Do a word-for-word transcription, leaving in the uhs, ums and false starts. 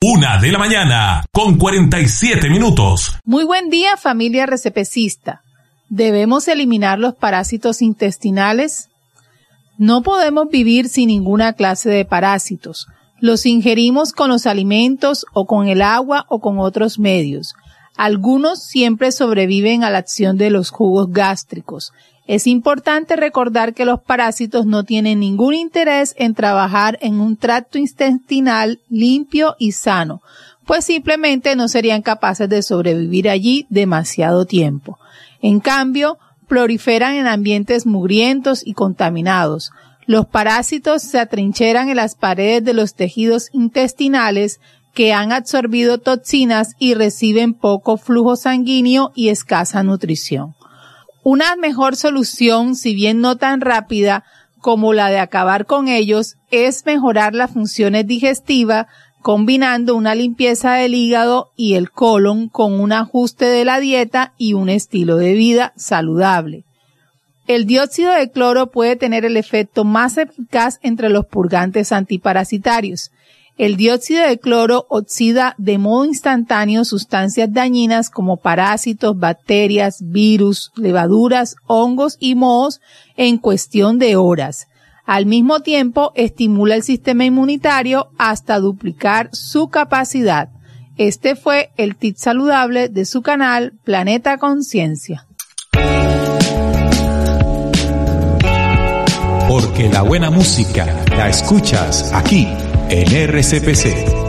Una de la mañana, con cuarenta y siete minutos. Muy buen día, familia recepecista. ¿Debemos eliminar los parásitos intestinales? No podemos vivir sin ninguna clase de parásitos. Los ingerimos con los alimentos o con el agua o con otros medios. Algunos siempre sobreviven a la acción de los jugos gástricos. Es importante recordar que los parásitos no tienen ningún interés en trabajar en un tracto intestinal limpio y sano, pues simplemente no serían capaces de sobrevivir allí demasiado tiempo. En cambio, proliferan en ambientes mugrientos y contaminados. Los parásitos se atrincheran en las paredes de los tejidos intestinales que han absorbido toxinas y reciben poco flujo sanguíneo y escasa nutrición. Una mejor solución, si bien no tan rápida como la de acabar con ellos, es mejorar las funciones digestivas combinando una limpieza del hígado y el colon con un ajuste de la dieta y un estilo de vida saludable. El dióxido de cloro puede tener el efecto más eficaz entre los purgantes antiparasitarios. El dióxido de cloro oxida de modo instantáneo sustancias dañinas como parásitos, bacterias, virus, levaduras, hongos y mohos en cuestión de horas. Al mismo tiempo, estimula el sistema inmunitario hasta duplicar su capacidad. Este fue el tip saludable de su canal Planeta Conciencia. Porque la buena música la escuchas aquí en R C P C.